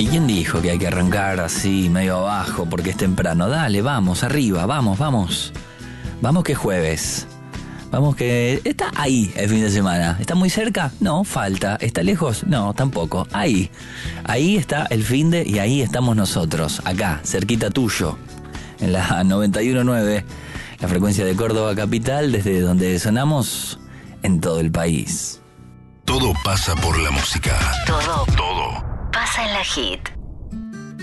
¿quién dijo que hay que arrancar así, medio abajo, porque es temprano? Dale, vamos, arriba, vamos. Vamos que es jueves. Vamos que está ahí el fin de semana. ¿Está muy cerca? No, falta. ¿Está lejos? No, tampoco. Ahí está el fin de y ahí estamos nosotros, acá, cerquita tuyo, en la 91.9, la frecuencia de Córdoba Capital, desde donde sonamos en todo el país. Todo pasa por la música. Todo pasa en la Hit.